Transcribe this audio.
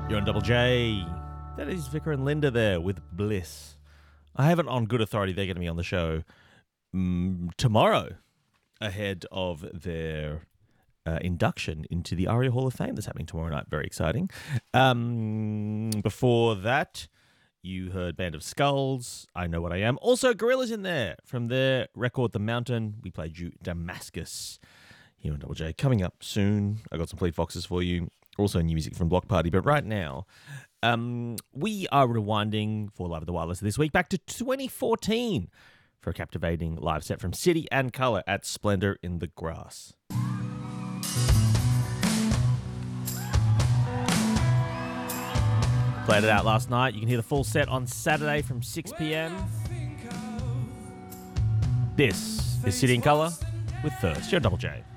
You're on Double J. That is Vicar and Linda there with Bliss. I have it on good authority they're going to be on the show tomorrow ahead of their induction into the ARIA Hall of Fame that's happening tomorrow night. Very exciting. Before that, you heard Band of Skulls, I Know What I Am. Also, Gorillaz in there. From their record, The Mountain, we played you Damascus here on Double J. Coming up soon, I got some Fleet Foxes for you. Also new music from Block Party. But right now, we are rewinding for Live at the Wireless this week back to 2014 for a captivating live set from City and Colour at Splendour in the Grass. Played it out last night. You can hear the full set on Saturday from 6 p.m. This is City and Colour with Thirst. You're Double J.